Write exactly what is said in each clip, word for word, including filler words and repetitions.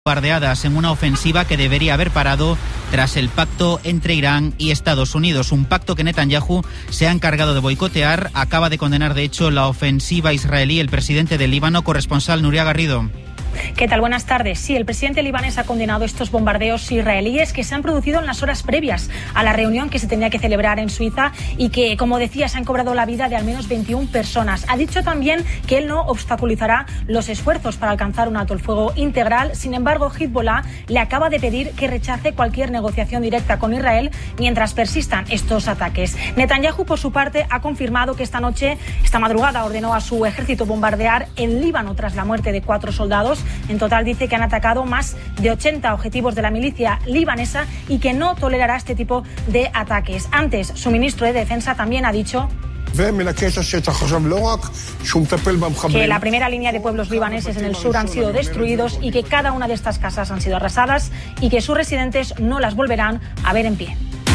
bombardeadas en una ofensiva que debería haber parado tras el pacto entre Irán y Estados Unidos. Un pacto que Netanyahu se ha encargado de boicotear. Acaba de condenar, de hecho, la ofensiva israelí el presidente del Líbano, corresponsal Nuria Garrido. ¿Qué tal? Buenas tardes. Sí, el presidente libanés ha condenado estos bombardeos israelíes que se han producido en las horas previas a la reunión que se tenía que celebrar en Suiza y que, como decía, se han cobrado la vida de al menos veintiuna personas. Ha dicho también que él no obstaculizará los esfuerzos para alcanzar un alto el fuego integral. Sin embargo, Hezbollah le acaba de pedir que rechace cualquier negociación directa con Israel mientras persistan estos ataques. Netanyahu, por su parte, ha confirmado que esta noche, esta madrugada, ordenó a su ejército bombardear el Líbano tras la muerte de cuatro soldados. En total dice que han atacado más de ochenta objetivos de la milicia libanesa y que no tolerará este tipo de ataques. Antes, su ministro de Defensa también ha dicho que la primera línea de pueblos libaneses en el sur han sido destruidos y que cada una de estas casas han sido arrasadas y que sus residentes no las volverán a ver en pie.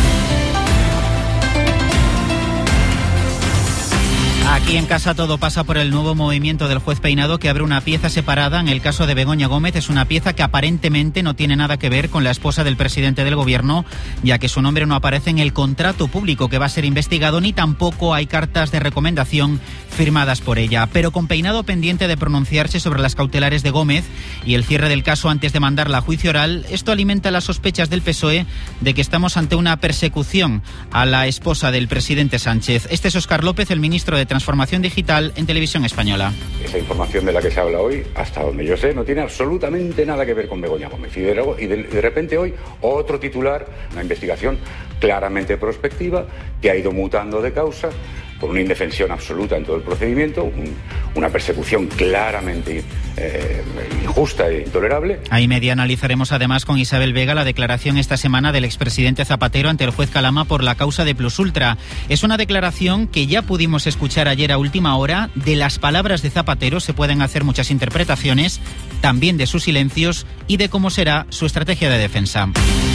Aquí en casa todo pasa por el nuevo movimiento del juez Peinado, que abre una pieza separada en el caso de Begoña Gómez. Es una pieza que aparentemente no tiene nada que ver con la esposa del presidente del gobierno, ya que su nombre no aparece en el contrato público que va a ser investigado, ni tampoco hay cartas de recomendación firmadas por ella. Pero con Peinado pendiente de pronunciarse sobre las cautelares de Gómez y el cierre del caso antes de mandarla a juicio oral, esto alimenta las sospechas del P S O E de que estamos ante una persecución a la esposa del presidente Sánchez. Este es Óscar López, el ministro de Transformación Digital en Televisión Española. Esa información de la que se habla hoy, hasta donde yo sé, no tiene absolutamente nada que ver con Begoña Gómez. Y de, y de, de repente hoy, otro titular, una investigación claramente prospectiva que ha ido mutando de causa por una indefensión absoluta en todo el procedimiento, un, una persecución claramente eh, injusta e intolerable. Ahí media analizaremos además con Isabel Vega la declaración esta semana del expresidente Zapatero ante el juez Calama por la causa de Plus Ultra. Es una declaración que ya pudimos escuchar ayer a última hora. De las palabras de Zapatero se pueden hacer muchas interpretaciones, también de sus silencios y de cómo será su estrategia de defensa.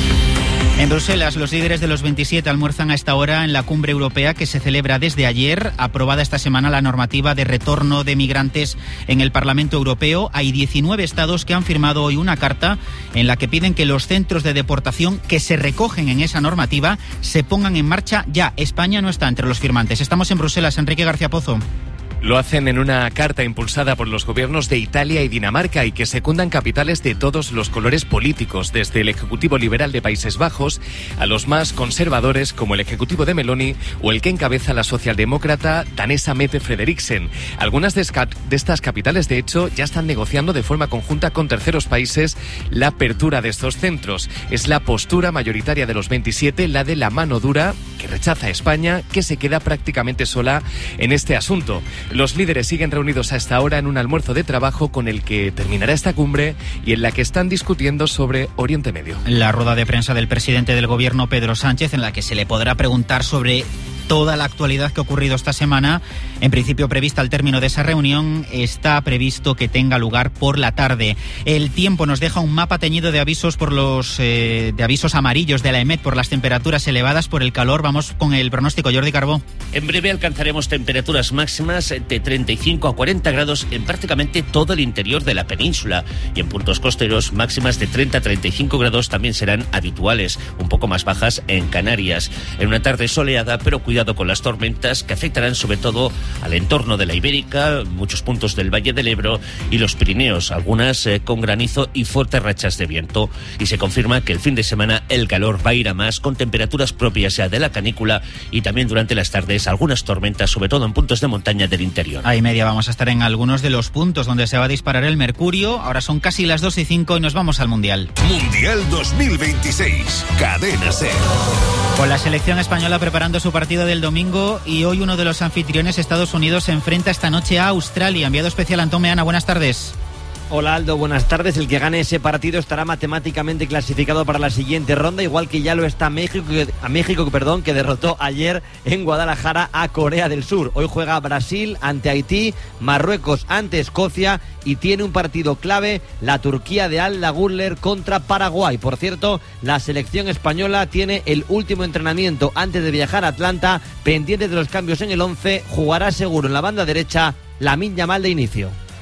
En Bruselas, los líderes de los veintisiete almuerzan a esta hora en la cumbre europea que se celebra desde ayer. Aprobada esta semana la normativa de retorno de migrantes en el Parlamento Europeo. Hay diecinueve estados que han firmado hoy una carta en la que piden que los centros de deportación que se recogen en esa normativa se pongan en marcha ya. España no está entre los firmantes. Estamos en Bruselas. Enrique García Pozo. Lo hacen en una carta impulsada por los gobiernos de Italia y Dinamarca y que secundan capitales de todos los colores políticos, desde el Ejecutivo Liberal de Países Bajos a los más conservadores como el Ejecutivo de Meloni o el que encabeza la socialdemócrata danesa Mette Frederiksen. Algunas de, de estas capitales, de hecho, ya están negociando de forma conjunta con terceros países la apertura de estos centros. Es la postura mayoritaria de los veintisiete, la de la mano dura, que rechaza a España, que se queda prácticamente sola en este asunto. Los líderes siguen reunidos a esta hora en un almuerzo de trabajo con el que terminará esta cumbre y en la que están discutiendo sobre Oriente Medio. La rueda de prensa del presidente del gobierno, Pedro Sánchez, en la que se le podrá preguntar sobre toda la actualidad que ha ocurrido esta semana. En principio prevista al término de esa reunión, está previsto que tenga lugar por la tarde. El tiempo nos deja un mapa teñido de avisos por los eh, de avisos amarillos de la EMET por las temperaturas elevadas, por el calor. Vamos con el pronóstico, Jordi Carbó. En breve alcanzaremos temperaturas máximas de treinta y cinco a cuarenta grados en prácticamente todo el interior de la península, y en puntos costeros máximas de treinta a treinta y cinco grados también serán habituales, un poco más bajas en Canarias. En una tarde soleada, pero cuidado con las tormentas que afectarán sobre todo al entorno de la Ibérica, muchos puntos del Valle del Ebro y los Pirineos, algunas eh, con granizo y fuertes rachas de viento. Y se confirma que el fin de semana el calor va a ir a más, con temperaturas propias ya de la canícula, y también durante las tardes algunas tormentas, sobre todo en puntos de montaña del interior. A y media vamos a estar en algunos de los puntos donde se va a disparar el mercurio. Ahora son casi las dos y cinco y nos vamos al Mundial. Mundial dos mil veintiséis, Cadena SER. Con la selección española preparando su partido del domingo, y hoy uno de los anfitriones, Estados Unidos, se enfrenta esta noche a Australia. Enviado especial Antón Meana, buenas tardes. Hola Aldo, buenas tardes. El que gane ese partido estará matemáticamente clasificado para la siguiente ronda, igual que ya lo está México, a México, perdón, que derrotó ayer en Guadalajara a Corea del Sur. Hoy juega Brasil ante Haití, Marruecos ante Escocia y tiene un partido clave, la Turquía de Al Laguller contra Paraguay. Por cierto, la selección española tiene el último entrenamiento antes de viajar a Atlanta, pendiente de los cambios en el once. Jugará seguro en la banda derecha Lamine Yamal de inicio.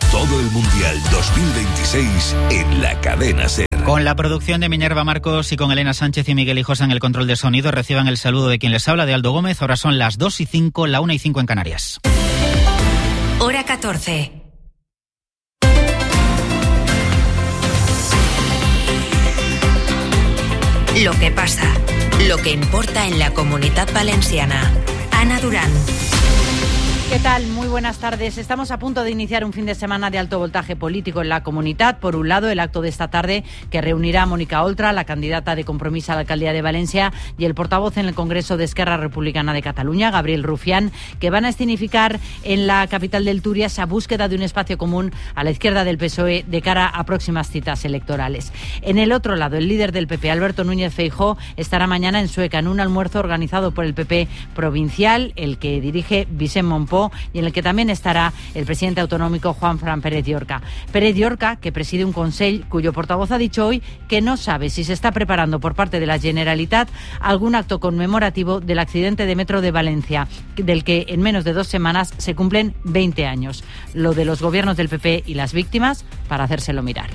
Todo el Mundial dos mil veintiséis en la cadena SER. Con la producción de Minerva Marcos y con Elena Sánchez y Miguel Hijosa en el control de sonido, reciban el saludo de quien les habla, de Aldo Gómez. Ahora son las dos y cinco, la una y cinco en Canarias. Hora catorce. Lo que pasa, lo que importa en la Comunitat Valenciana. Ana Durán. ¿Qué tal? Muy buenas tardes. Estamos a punto de iniciar un fin de semana de alto voltaje político en la comunidad. Por un lado, el acto de esta tarde que reunirá a Mónica Oltra, la candidata de Compromís a la alcaldía de Valencia, y el portavoz en el Congreso de Esquerra Republicana de Cataluña, Gabriel Rufián, que van a escenificar en la capital del Túria esa búsqueda de un espacio común a la izquierda del P S O E de cara a próximas citas electorales. En el otro lado, el líder del P P, Alberto Núñez Feijóo, estará mañana en Sueca en un almuerzo organizado por el P P provincial, el que dirige Vicent Montpó, y en el que también estará el presidente autonómico Juanfran Pérez Llorca. Pérez Llorca, que preside un Consell cuyo portavoz ha dicho hoy que no sabe si se está preparando por parte de la Generalitat algún acto conmemorativo del accidente de metro de Valencia, del que en menos de dos semanas se cumplen veinte años. Lo de los gobiernos del P P y las víctimas, para hacérselo mirar.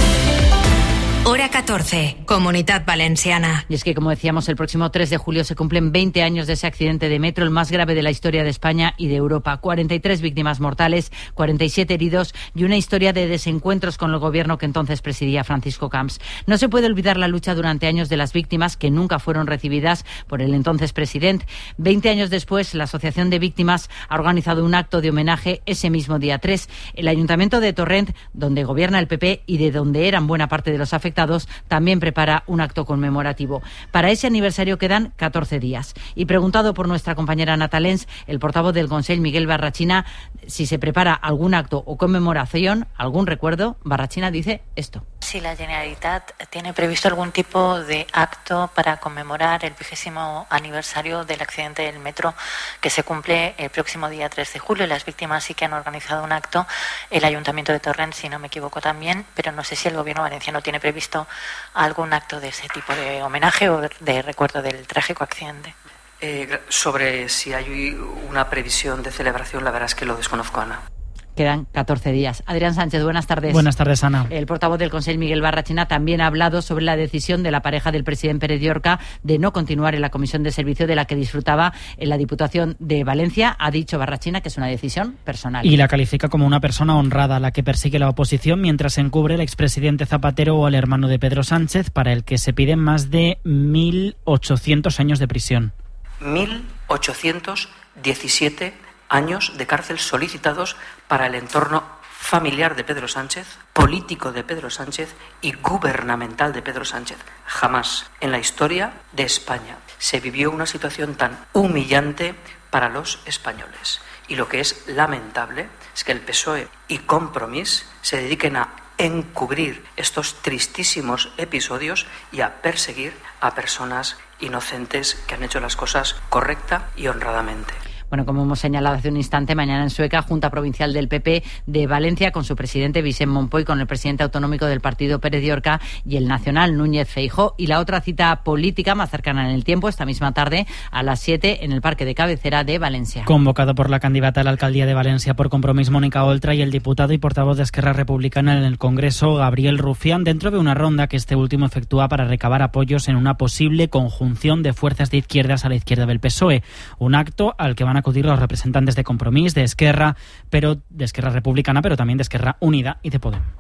Hora catorce, Comunitat Valenciana. Y es que, como decíamos, el próximo tres de julio se cumplen veinte años de ese accidente de metro, el más grave de la historia de España y de Europa. cuarenta y tres víctimas mortales, cuarenta y siete heridos y una historia de desencuentros con el gobierno que entonces presidía Francisco Camps. No se puede olvidar la lucha durante años de las víctimas, que nunca fueron recibidas por el entonces presidente. Veinte años después, la Asociación de Víctimas ha organizado un acto de homenaje ese mismo día tres. El Ayuntamiento de Torrent, donde gobierna el P P y de donde eran buena parte de los afectados, también prepara un acto conmemorativo. Para ese aniversario quedan catorce días. Y preguntado por nuestra compañera Natalens, el portavoz del Consell, Miguel Barrachina, si se prepara algún acto o conmemoración, algún recuerdo, Barrachina dice esto. Si la Generalitat tiene previsto algún tipo de acto para conmemorar el vigésimo aniversario del accidente del metro que se cumple el próximo día tres de julio. Las víctimas sí que han organizado un acto, el Ayuntamiento de Torrent, si no me equivoco también, pero no sé si el Gobierno valenciano tiene previsto algún acto de ese tipo de homenaje o de recuerdo del trágico accidente. Eh, sobre si hay una previsión de celebración, la verdad es que lo desconozco, Ana. Quedan catorce días. Adrián Sánchez, buenas tardes. Buenas tardes, Ana. El portavoz del Consell, Miguel Barrachina, también ha hablado sobre la decisión de la pareja del presidente Pérez Llorca de no continuar en la comisión de servicio de la que disfrutaba en la Diputación de Valencia. Ha dicho Barrachina que es una decisión personal. Y la califica como una persona honrada a la que persigue la oposición mientras encubre el expresidente Zapatero o al hermano de Pedro Sánchez, para el que se piden más de mil ochocientos años de prisión. mil ochocientos diecisiete años de cárcel solicitados para el entorno familiar de Pedro Sánchez, político de Pedro Sánchez y gubernamental de Pedro Sánchez. Jamás en la historia de España se vivió una situación tan humillante para los españoles. Y lo que es lamentable es que el P S O E y Compromís se dediquen a encubrir estos tristísimos episodios y a perseguir a personas inocentes que han hecho las cosas correcta y honradamente. Bueno, como hemos señalado hace un instante, mañana en Sueca, Junta Provincial del P P de Valencia, con su presidente Vicent Montpó y con el presidente autonómico del partido Pérez Llorca y el nacional Núñez Feijóo. Y la otra cita política más cercana en el tiempo, esta misma tarde a las siete en el Parque de Cabecera de Valencia. Convocado por la candidata a la alcaldía de Valencia por Compromís, Mónica Oltra, y el diputado y portavoz de Esquerra Republicana en el Congreso, Gabriel Rufián, dentro de una ronda que este último efectúa para recabar apoyos en una posible conjunción de fuerzas de izquierdas a la izquierda del P S O E. Un acto al que van a acudir los representantes de Compromís, de Esquerra, pero de Esquerra Republicana, pero también de Esquerra Unida y de Podem.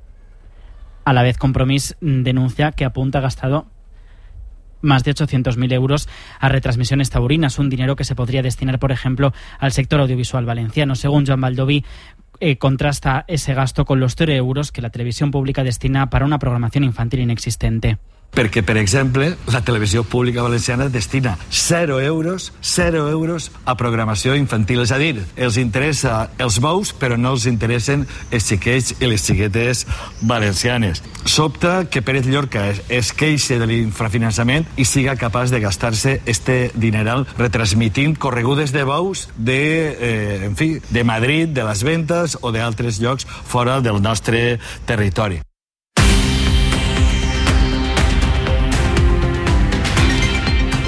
A la vez, Compromís denuncia que Apunta ha gastado más de ochocientos mil euros a retransmisiones taurinas, un dinero que se podría destinar, por ejemplo, al sector audiovisual valenciano. Según Joan Baldoví, eh, contrasta ese gasto con los cero euros que la televisión pública destina para una programación infantil inexistente. Perquè, per exemple, la televisió pública valenciana destina zero euros, zero euros a programació infantil. És a dir, els interessa els bous, però no els interessen els xiquets i les xiquetes valencianes. Sobta que Pérez Llorca es, es queixe de l'infrafinançament i siga capaç de gastar-se este dineral retransmitint corregudes de bous de, eh, en fi, de Madrid, de les Ventas o d'altres llocs fora del nostre territori. Y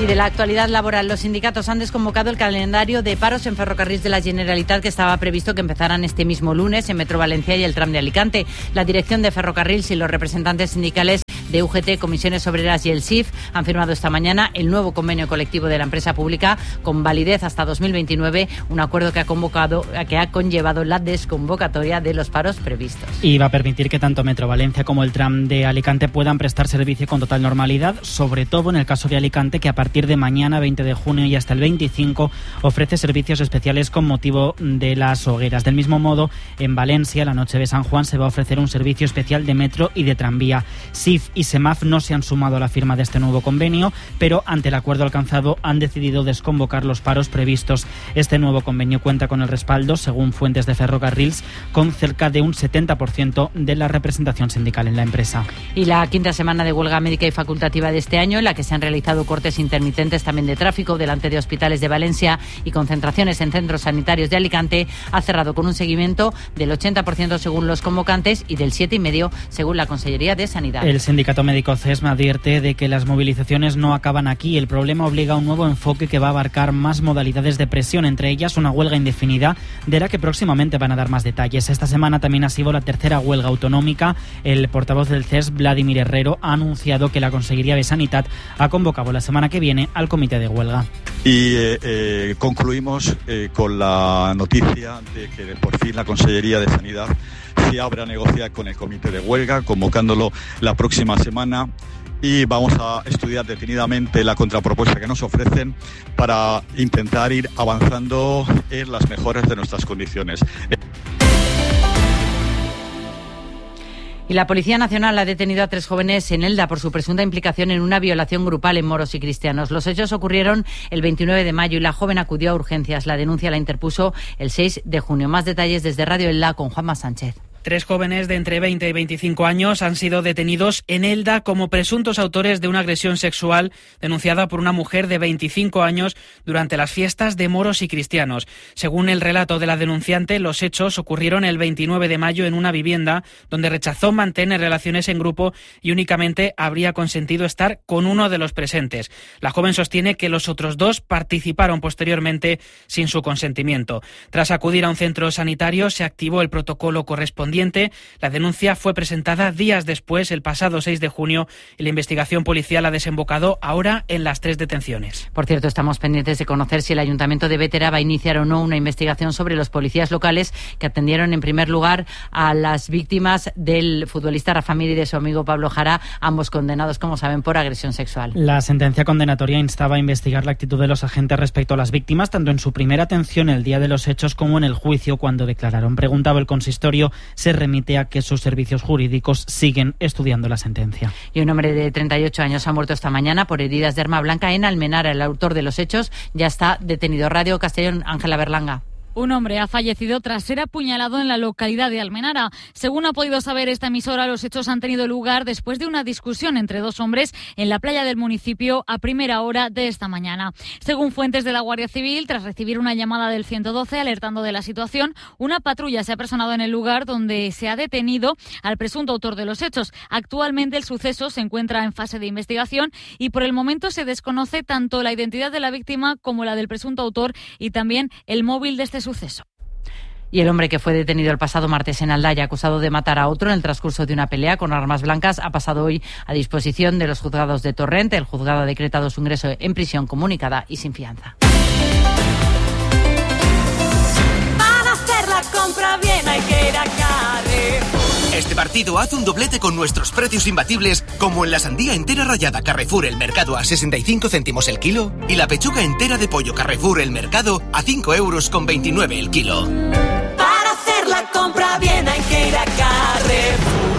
Y de la actualidad laboral, los sindicatos han desconvocado el calendario de paros en ferrocarrils de la Generalitat que estaba previsto que empezaran este mismo lunes en Metro Valencia y el tram de Alicante. La dirección de Ferrocarrils y los representantes sindicales de U G T, Comisiones Obreras y el S I F han firmado esta mañana el nuevo convenio colectivo de la empresa pública con validez hasta dos mil veintinueve, un acuerdo que ha convocado, que ha conllevado la desconvocatoria de los paros previstos. Y va a permitir que tanto Metro Valencia como el tram de Alicante puedan prestar servicio con total normalidad, sobre todo en el caso de Alicante, que a partir de mañana veinte de junio y hasta el veinticinco ofrece servicios especiales con motivo de las hogueras. Del mismo modo, en Valencia, la noche de San Juan, se va a ofrecer un servicio especial de metro y de tranvía. S I F y SEMAF no se han sumado a la firma de este nuevo convenio, pero ante el acuerdo alcanzado han decidido desconvocar los paros previstos. Este nuevo convenio cuenta con el respaldo, según fuentes de Ferrocarrils, con cerca de un setenta por ciento de la representación sindical en la empresa. Y la quinta semana de huelga médica y facultativa de este año, en la que se han realizado cortes intermitentes también de tráfico delante de hospitales de Valencia y concentraciones en centros sanitarios de Alicante, ha cerrado con un seguimiento del ochenta por ciento según los convocantes y del siete coma cinco por ciento según la Consellería de Sanidad. El sindicato médico C E S M advierte de que las movilizaciones no acaban aquí. El problema obliga a un nuevo enfoque que va a abarcar más modalidades de presión, entre ellas una huelga indefinida, de la que próximamente van a dar más detalles. Esta semana también ha sido la tercera huelga autonómica. El portavoz del C E S, Vladimir Herrero, ha anunciado que la Consellería de Sanidad ha convocado la semana que viene al comité de huelga. Y eh, eh, concluimos eh, con la noticia de que por fin la Consellería de Sanidad se abre a negociar con el comité de huelga, convocándolo la próxima semana, y vamos a estudiar detenidamente la contrapropuesta que nos ofrecen para intentar ir avanzando en las mejoras de nuestras condiciones. Y la Policía Nacional ha detenido a tres jóvenes en Elda por su presunta implicación en una violación grupal en moros y cristianos. Los hechos ocurrieron el veintinueve de mayo y la joven acudió a urgencias. La denuncia la interpuso el seis de junio. Más detalles desde Radio Elda con Juanma Sánchez. Tres jóvenes de entre veinte y veinticinco años han sido detenidos en Elda como presuntos autores de una agresión sexual denunciada por una mujer de veinticinco años durante las fiestas de moros y cristianos. Según el relato de la denunciante, los hechos ocurrieron el veintinueve de mayo en una vivienda donde rechazó mantener relaciones en grupo y únicamente habría consentido estar con uno de los presentes. La joven sostiene que los otros dos participaron posteriormente sin su consentimiento. Tras acudir a un centro sanitario, se activó el protocolo correspondiente. La denuncia fue presentada días después, el pasado seis de junio, y la investigación policial ha desembocado ahora en las tres detenciones. Por cierto, estamos pendientes de conocer si el Ayuntamiento de Bétera va a iniciar o no una investigación sobre los policías locales que atendieron en primer lugar a las víctimas del futbolista Rafa Mir y de su amigo Pablo Jara, ambos condenados, como saben, por agresión sexual. La sentencia condenatoria instaba a investigar la actitud de los agentes respecto a las víctimas, tanto en su primera atención el día de los hechos como en el juicio cuando declararon. Preguntaba el consistorio, se remite a que sus servicios jurídicos siguen estudiando la sentencia. Y un hombre de treinta y ocho años ha muerto esta mañana por heridas de arma blanca en Almenara. El autor de los hechos ya está detenido. Radio Castellón, Ángela Berlanga. Un hombre ha fallecido tras ser apuñalado en la localidad de Almenara. Según ha podido saber esta emisora, los hechos han tenido lugar después de una discusión entre dos hombres en la playa del municipio a primera hora de esta mañana. Según fuentes de la Guardia Civil, tras recibir una llamada del ciento doce alertando de la situación, una patrulla se ha personado en el lugar donde se ha detenido al presunto autor de los hechos. Actualmente el suceso se encuentra en fase de investigación y por el momento se desconoce tanto la identidad de la víctima como la del presunto autor y también el móvil de este suceso. Y el hombre que fue detenido el pasado martes en Aldaya, acusado de matar a otro en el transcurso de una pelea con armas blancas, ha pasado hoy a disposición de los juzgados de Torrent. El juzgado ha decretado su ingreso en prisión comunicada y sin fianza. Para hacer la compra bien hay que ir a Carrefour. Este partido haz un doblete con nuestros precios imbatibles, como en la sandía entera rallada Carrefour El Mercado a sesenta y cinco céntimos el kilo y la pechuga entera de pollo Carrefour El Mercado a cinco euros con veintinueve el kilo. Para hacer la compra bien hay que ir a Carrefour.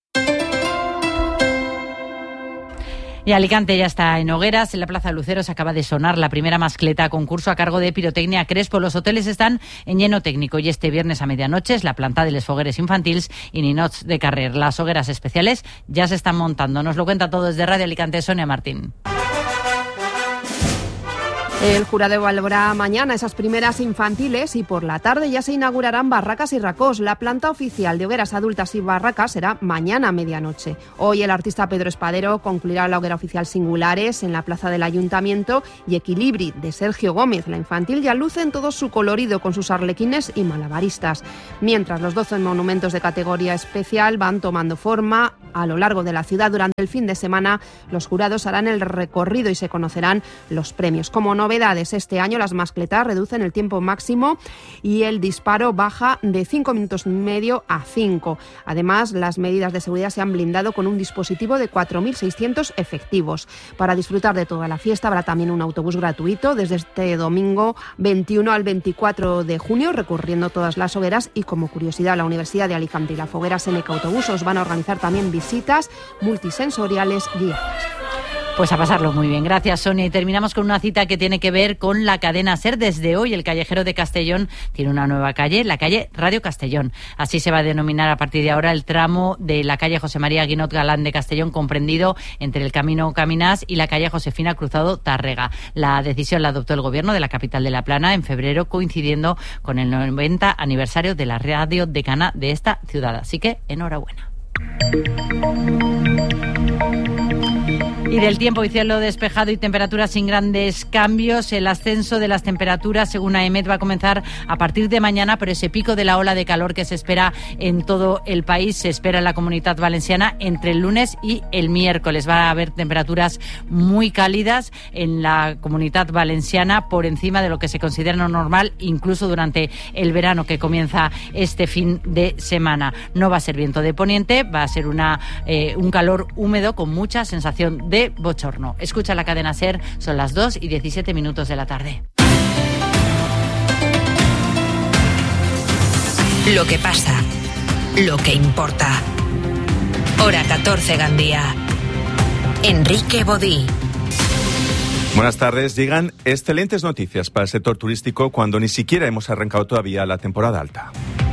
Y Alicante ya está en hogueras. En la Plaza de Luceros acaba de sonar la primera mascleta, concurso a cargo de Pirotecnia Crespo. Los hoteles están en lleno técnico y este viernes a medianoche es la planta de les fogueres infantils y ninots de carrer. Las hogueras especiales ya se están montando. Nos lo cuenta todo desde Radio Alicante, Sonia Martín. El jurado evaluará mañana esas primeras infantiles y por la tarde ya se inaugurarán Barracas y Racós. La planta oficial de hogueras adultas y barracas será mañana a medianoche. Hoy el artista Pedro Espadero concluirá la hoguera oficial Singulares en la plaza del Ayuntamiento y Equilibri de Sergio Gómez. La infantil ya luce en todo su colorido con sus arlequines y malabaristas. Mientras los doce monumentos de categoría especial van tomando forma a lo largo de la ciudad durante el fin de semana, los jurados harán el recorrido y se conocerán los premios. Como novedades, este año las mascletas reducen el tiempo máximo y el disparo baja de cinco minutos y medio a cinco. Además, las medidas de seguridad se han blindado con un dispositivo de cuatro mil seiscientos efectivos. Para disfrutar de toda la fiesta habrá también un autobús gratuito desde este domingo veintiuno al veinticuatro de junio, recorriendo todas las hogueras. Y como curiosidad, la Universidad de Alicante y la Foguera Seneca Autobusos van a organizar también visitas multisensoriales guiadas. Pues a pasarlo muy bien. Gracias, Sonia. Y terminamos con una cita que tiene que ver con la cadena SER. Desde hoy, el Callejero de Castellón tiene una nueva calle, la calle Radio Castellón. Así se va a denominar a partir de ahora el tramo de la calle José María Guinot Galán de Castellón, comprendido entre el Camino Caminás y la calle Josefina Cruzado Tárrega. La decisión la adoptó el Gobierno de la capital de La Plana en febrero, coincidiendo con el noventa aniversario de la radio decana de esta ciudad. Así que, enhorabuena. Y del tiempo y cielo despejado y temperaturas sin grandes cambios. El ascenso de las temperaturas, según AEMET, va a comenzar a partir de mañana, pero ese pico de la ola de calor que se espera en todo el país se espera en la Comunidad Valenciana entre el lunes y el miércoles. Va a haber temperaturas muy cálidas en la Comunidad Valenciana, por encima de lo que se considera normal, incluso durante el verano que comienza este fin de semana. No va a ser viento de poniente, va a ser una eh, un calor húmedo con mucha sensación de de bochorno. Escucha la cadena SER, son las dos y diecisiete minutos de la tarde. Lo que pasa, lo que importa. Hora catorce, Gandía. Enrique Bodí. Buenas tardes. Llegan excelentes noticias para el sector turístico cuando ni siquiera hemos arrancado todavía la temporada alta.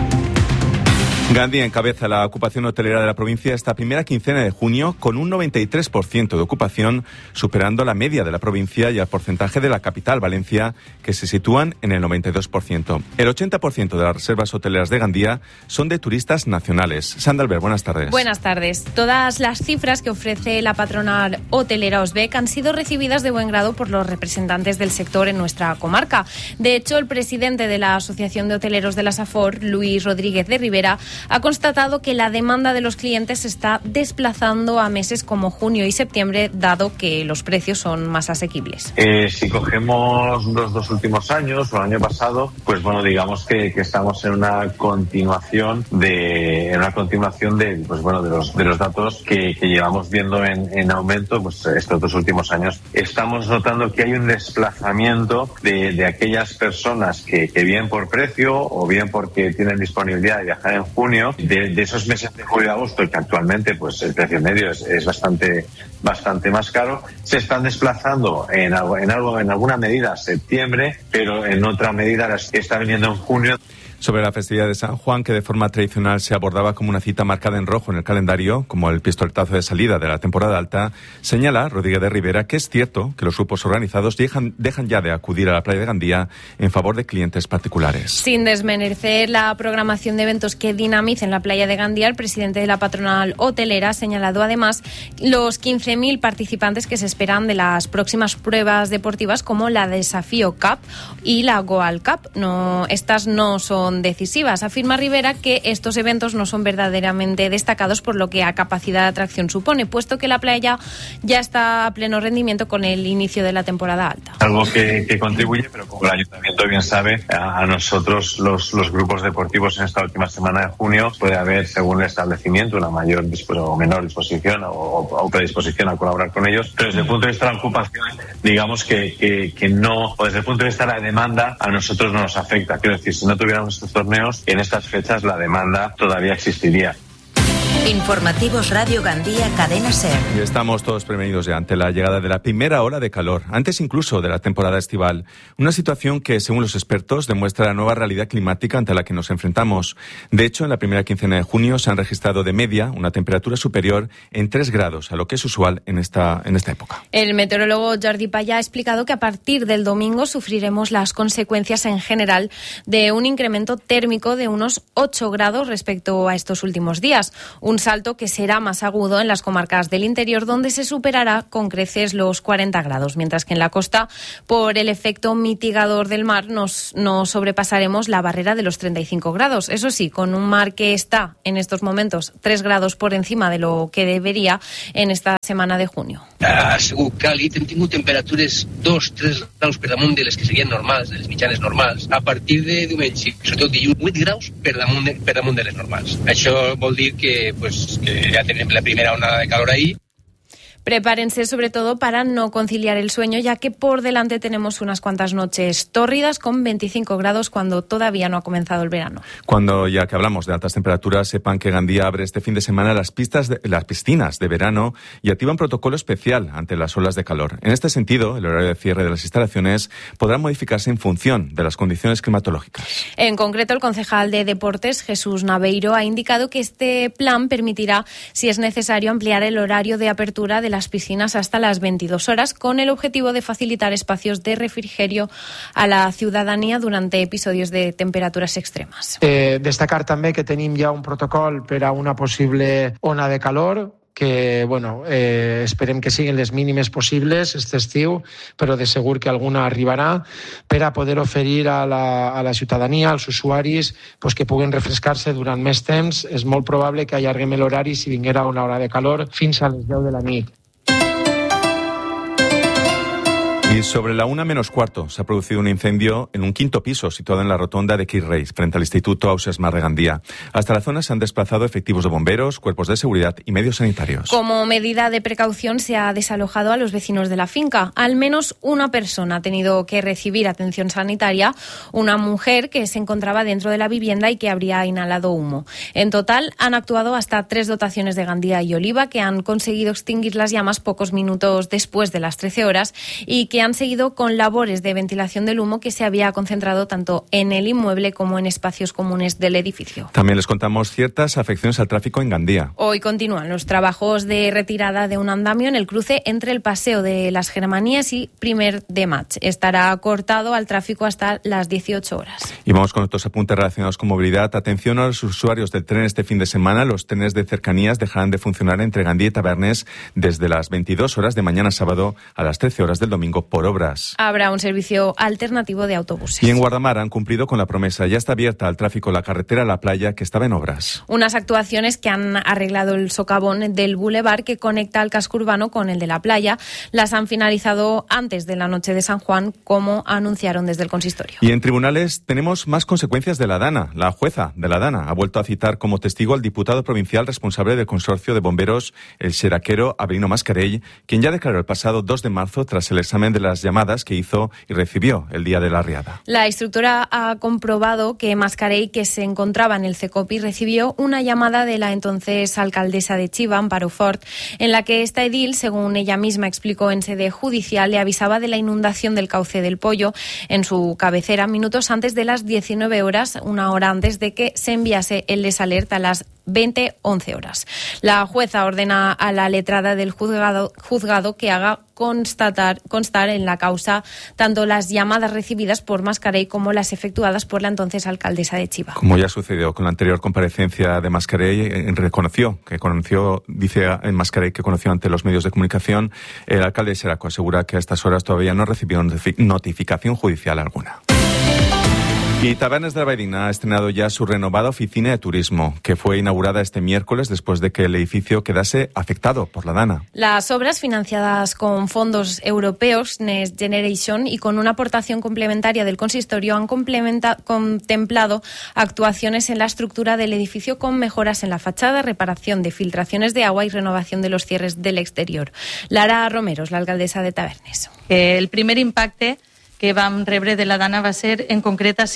Gandía encabeza la ocupación hotelera de la provincia esta primera quincena de junio con un noventa y tres por ciento de ocupación, superando la media de la provincia y el porcentaje de la capital, Valencia, que se sitúan en el noventa y dos por ciento. El ochenta por ciento de las reservas hoteleras de Gandía son de turistas nacionales. Sandra Albert, buenas tardes. Buenas tardes. Todas las cifras que ofrece la patronal hotelera Osbec han sido recibidas de buen grado por los representantes del sector en nuestra comarca. De hecho, el presidente de la Asociación de Hoteleros de la SAFOR, Luis Rodríguez de Rivera, ha constatado que la demanda de los clientes se está desplazando a meses como junio y septiembre, dado que los precios son más asequibles. Eh, si cogemos los dos últimos años o el año pasado, pues bueno, digamos que, que estamos en una continuación de en una continuación de pues bueno de los de los datos que, que llevamos viendo en, en aumento pues estos dos últimos años. Estamos notando que hay un desplazamiento de, de aquellas personas que, que bien por precio o bien porque tienen disponibilidad de viajar en junio. De, de esos meses de julio y agosto, que actualmente pues el precio medio es, es bastante bastante más caro, se están desplazando en algo, en algo en alguna medida septiembre, pero en otra medida las que está viniendo en junio. Sobre la festividad de San Juan, que de forma tradicional se abordaba como una cita marcada en rojo en el calendario, como el pistoletazo de salida de la temporada alta, señala Rodríguez de Rivera que es cierto que los grupos organizados dejan, dejan ya de acudir a la playa de Gandía en favor de clientes particulares. Sin desmerecer la programación de eventos que dinamicen la playa de Gandía, el presidente de la patronal hotelera ha señalado además los quince mil participantes que se esperan de las próximas pruebas deportivas como la Desafío Cup y la Goal Cup. No, estas no son decisivas. Afirma Rivera que estos eventos no son verdaderamente destacados por lo que a capacidad de atracción supone, puesto que la playa ya está a pleno rendimiento con el inicio de la temporada alta. Algo que, que contribuye, pero como el ayuntamiento bien sabe, a, a nosotros los, los grupos deportivos en esta última semana de junio puede haber, según el establecimiento, una mayor o menor disposición o, o predisposición a colaborar con ellos, pero desde el punto de vista de la ocupación, digamos que, que, que no, o desde el punto de vista de la demanda, a nosotros no nos afecta. Quiero decir, si no tuviéramos torneos, en estas fechas la demanda todavía existiría. Informativos Radio Gandía, Cadena SER. Y estamos todos prevenidos ya ante la llegada de la primera ola de calor, antes incluso de la temporada estival. Una situación que, según los expertos, demuestra la nueva realidad climática ante la que nos enfrentamos. De hecho, en la primera quincena de junio se han registrado de media una temperatura superior en tres grados a lo que es usual en esta, en esta época. El meteorólogo Jordi Paya ha explicado que a partir del domingo sufriremos las consecuencias en general de un incremento térmico de unos ocho grados respecto a estos últimos días. Un salto que será más agudo en las comarcas del interior, donde se superará con creces los cuarenta grados, mientras que en la costa, por el efecto mitigador del mar, nos, nos sobrepasaremos la barrera de los treinta y cinco grados. Eso sí, con un mar que está en estos momentos tres grados por encima de lo que debería en esta semana de junio. Ha sigut càlid, hem tingut temperatures dos tres graus per damunt de les que serien normals, de les mitjanes normals. A partir de diumenge, sobretot dilluns, vuit graus per damunt de, per damunt de les normals. Això vol dir que, pues, que ja tenim la primera onada de calor ahí. Prepárense sobre todo para no conciliar el sueño, ya que por delante tenemos unas cuantas noches tórridas con veinticinco grados cuando todavía no ha comenzado el verano. Cuando ya que hablamos de altas temperaturas, sepan que Gandía abre este fin de semana las pistas de, las piscinas de verano y activa un protocolo especial ante las olas de calor. En este sentido, el horario de cierre de las instalaciones podrá modificarse en función de las condiciones climatológicas. En concreto, el concejal de Deportes, Jesús Naveiro, ha indicado que este plan permitirá, si es necesario, ampliar el horario de apertura de las piscinas hasta las veintidós horas, con el objetivo de facilitar espacios de refrigerio a la ciudadanía durante episodios de temperaturas extremas. Eh, destacar també que tenim ja un protocol per a una possible ona de calor, que bueno, eh, esperem que siguin les mínimes possibles este estiu, però de segur que alguna arribarà, per a poder oferir a la, a la ciutadania, als usuaris, pues, que puguen refrescar-se durant més temps. És molt probable que allarguem l'horari si vinguera una hora de calor fins a les deu de la nit. Y sobre la una menos cuarto se ha producido un incendio en un quinto piso situado en la rotonda de Quirreis, frente al Instituto Ausiàs Mar de Gandía. Hasta la zona se han desplazado efectivos de bomberos, cuerpos de seguridad y medios sanitarios. Como medida de precaución se ha desalojado a los vecinos de la finca. Al menos una persona ha tenido que recibir atención sanitaria, una mujer que se encontraba dentro de la vivienda y que habría inhalado humo. En total han actuado hasta tres dotaciones de Gandía y Oliva, que han conseguido extinguir las llamas pocos minutos después de las trece horas y que han seguido con labores de ventilación del humo que se había concentrado tanto en el inmueble como en espacios comunes del edificio. También les contamos ciertas afecciones al tráfico en Gandía. Hoy continúan los trabajos de retirada de un andamio en el cruce entre el Paseo de las Germanías y Primer de Maig. Estará cortado al tráfico hasta las dieciocho horas. Y vamos con otros apuntes relacionados con movilidad. Atención a los usuarios del tren este fin de semana. Los trenes de cercanías dejarán de funcionar entre Gandía y Tabernes desde las veintidós horas de mañana sábado a las trece horas del domingo por obras. Habrá un servicio alternativo de autobuses. Y en Guardamar han cumplido con la promesa. Ya está abierta al tráfico la carretera a la playa, que estaba en obras. Unas actuaciones que han arreglado el socavón del bulevar que conecta al casco urbano con el de la playa. Las han finalizado antes de la noche de San Juan, como anunciaron desde el consistorio. Y en tribunales tenemos más consecuencias de la Dana. La jueza de la Dana ha vuelto a citar como testigo al diputado provincial responsable del consorcio de bomberos, el xeraquero Avelino Mascarell, quien ya declaró el pasado dos de marzo tras el examen de las llamadas que hizo y recibió el día de la riada. La instructora ha comprobado que Mascarell, que se encontraba en el CECOPI, recibió una llamada de la entonces alcaldesa de Chiva, Amparo Fort, en la que esta edil, según ella misma explicó en sede judicial, le avisaba de la inundación del cauce del Pollo en su cabecera minutos antes de las diecinueve horas, una hora antes de que se enviase el desalerta a las veinte once horas. La jueza ordena a la letrada del juzgado, juzgado que haga constatar, constar en la causa tanto las llamadas recibidas por Mascarell como las efectuadas por la entonces alcaldesa de Chiva. Como ya sucedió con la anterior comparecencia de Mascarell, reconoció que conoció, dice en Mascarell que conoció ante los medios de comunicación. El alcalde de Xeraco asegura que a estas horas todavía no recibió notificación judicial alguna. Y Tabernes de la Valldigna ha estrenado ya su renovada oficina de turismo, que fue inaugurada este miércoles después de que el edificio quedase afectado por la Dana. Las obras, financiadas con fondos europeos Next Generation y con una aportación complementaria del consistorio, han contemplado actuaciones en la estructura del edificio con mejoras en la fachada, reparación de filtraciones de agua y renovación de los cierres del exterior. Lara Romero, la alcaldesa de Tabernes. El primer impacte que vam rebre de la Dana va ser, en concret, així,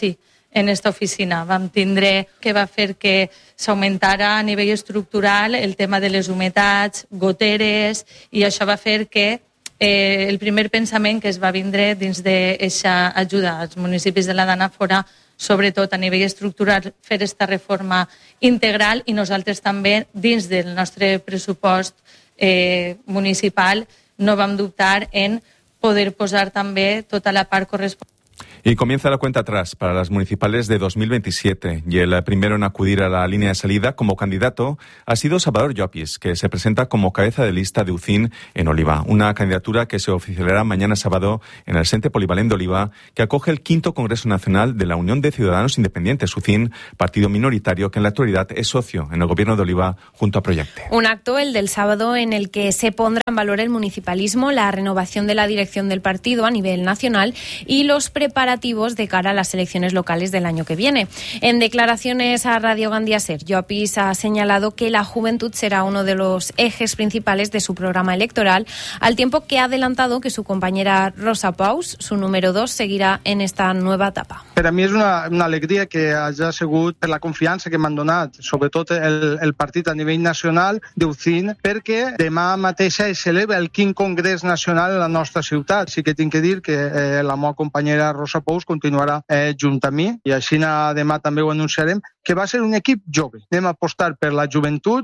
en esta oficina. Vam tindre que va fer que s'augmentara a nivell estructural el tema de les humitats, goteres, i això va fer que eh, el primer pensament que es va vindre dins d'aquesta ajuda als municipis de la Dana fora, sobretot a nivell estructural, fer aquesta reforma integral, i nosaltres també, dins del nostre pressupost eh, municipal, no vam dubtar en poder posar també tota la part corresponent. Y comienza la cuenta atrás para las municipales de dos mil veintisiete y el primero en acudir a la línea de salida como candidato ha sido Salvador Llopis, que se presenta como cabeza de lista de U C I N en Oliva, una candidatura que se oficializará mañana sábado en el Centre Polivalent de Oliva, que acoge el quinto Congreso Nacional de la Unión de Ciudadanos Independientes, U C I N, partido minoritario que en la actualidad es socio en el gobierno de Oliva junto a Proyecte. Un acto, el del sábado, en el que se pondrá en valor el municipalismo, la renovación de la dirección del partido a nivel nacional y los preparativos de cara a las elecciones locales del año que viene. En declaraciones a Radio Gandía Ser, Llopis ha señalado que la juventud será uno de los ejes principales de su programa electoral, al tiempo que ha adelantado que su compañera Rosa Paus, su número dos, seguirá en esta nueva etapa. Per a mi és una, una alegria que hagi sigut per la confiança que m'han donat, sobretot el, el partit a nivell nacional d'U C I N, perquè demà mateixa es celebra el quinto Congrés Nacional en la nostra ciutat. Sí que tinc que dir que eh, la meva companyera Rosa Pous continuarà eh, junt a mi, i així demà també ho anunciarem, que va ser un equip jove. Anem a apostar per la joventut.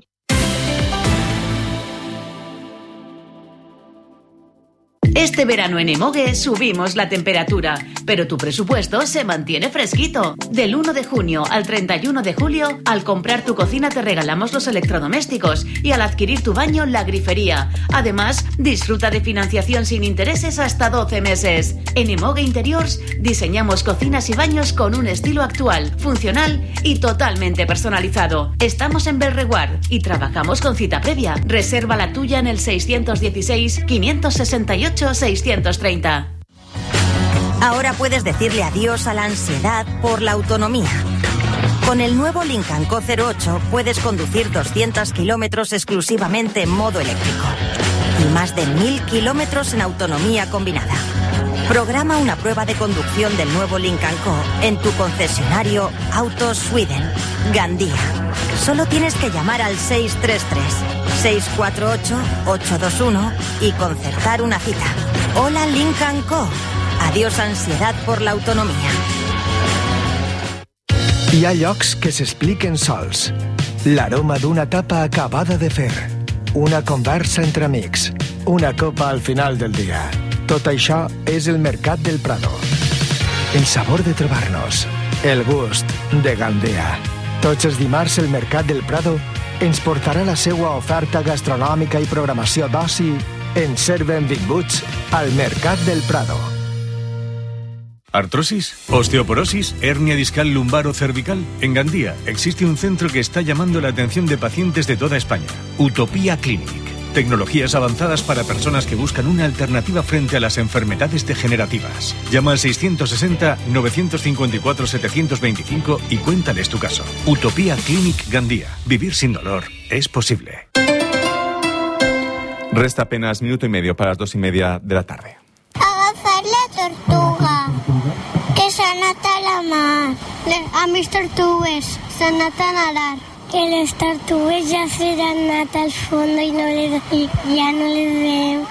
Este verano en Emogue subimos la temperatura, pero tu presupuesto se mantiene fresquito. Del uno de junio al treinta y uno de julio, al comprar tu cocina te regalamos los electrodomésticos y al adquirir tu baño la grifería. Además, disfruta de financiación sin intereses hasta doce meses. En Emogue Interiors diseñamos cocinas y baños con un estilo actual, funcional y totalmente personalizado. Estamos en Belreguard y trabajamos con cita previa. Reserva la tuya en el seiscientos dieciséis, quinientos sesenta y ocho, seiscientos treinta. Ahora puedes decirle adiós a la ansiedad por la autonomía. Con el nuevo Lincoln Co cero ocho puedes conducir doscientos kilómetros exclusivamente en modo eléctrico y más de mil kilómetros en autonomía combinada. Programa una prueba de conducción del nuevo Lincoln Co en tu concesionario Autos Sweden, Gandía. Solo tienes que llamar al seis tres tres, seis cuatro ocho, ocho dos uno y concertar una cita. Hola Lincoln Co. Adiós ansiedad por la autonomía. Hi ha llocs que s'expliquen sols. L'aroma d'una tapa acabada de fer. Una conversa entre amics. Una copa al final del dia. Tot això és el Mercat del Prado. El sabor de trobar-nos. El gust de Gandea. Tots els dimarts el Mercat del Prado ens portarà la seva oferta gastronòmica i programació d'oci en ser benvinguts al Mercat del Prado. ¿Artrosis? ¿Osteoporosis? ¿Hernia discal lumbar o cervical? En Gandía existe un centro que está llamando la atención de pacientes de toda España. Utopía Clinic. Tecnologías avanzadas para personas que buscan una alternativa frente a las enfermedades degenerativas. Llama al seiscientos sesenta, novecientos cincuenta y cuatro, setecientos veinticinco y cuéntales tu caso. Utopía Clinic Gandía. Vivir sin dolor es posible. Resta apenas minuto y medio para las dos y media de la tarde. Agafar la tortuga, que s'ha anat a la mar. A mis tortugues s'han anat a nadar. Que les tortugues ja se han anat al fondo y, no les, y ya no les veo.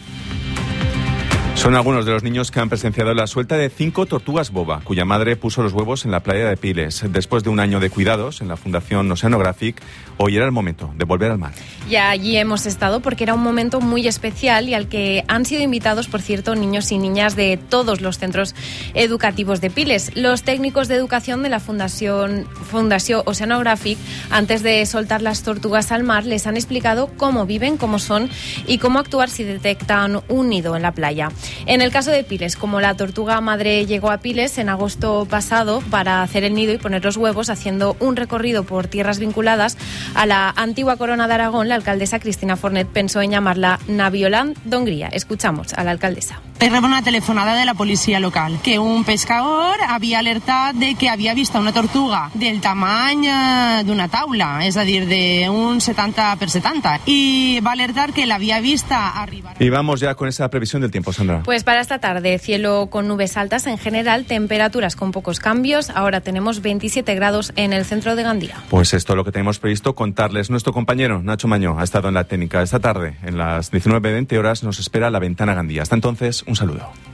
Son algunos de los niños que han presenciado la suelta de cinco tortugas boba, cuya madre puso los huevos en la playa de Piles. Después de un año de cuidados en la Fundación Oceanographic, hoy era el momento de volver al mar. Y allí hemos estado porque era un momento muy especial y al que han sido invitados, por cierto, niños y niñas de todos los centros educativos de Piles. Los técnicos de educación de la Fundación, Fundación Oceanographic, antes de soltar las tortugas al mar, les han explicado cómo viven, cómo son y cómo actuar si detectan un nido en la playa. En el caso de Piles, como la tortuga madre llegó a Piles en agosto pasado para hacer el nido y poner los huevos, haciendo un recorrido por tierras vinculadas a la antigua corona de Aragón, la alcaldesa Cristina Fornet pensó en llamarla Navioland d'Hongria. Escuchamos a la alcaldesa. Rebo una telefonada de la policía local que un pescador havia alertat de que havia vist una tortuga del tamany d'una taula, és a dir, de un setenta per setanta, i va alertar que l'havia vista arribar. Y vamos ya con esa previsión del tiempo, Sandra. Pues para esta tarde, cielo con nubes altas en general, temperaturas con pocos cambios. Ahora tenemos veintisiete grados en el centro de Gandía. Pues esto es lo que tenemos previsto contarles. Nuestro compañero Nacho Mañó ha estado en la técnica. Esta tarde, en las diecinueve veinte horas, nos espera la Ventana Gandía. Hasta entonces, un saludo.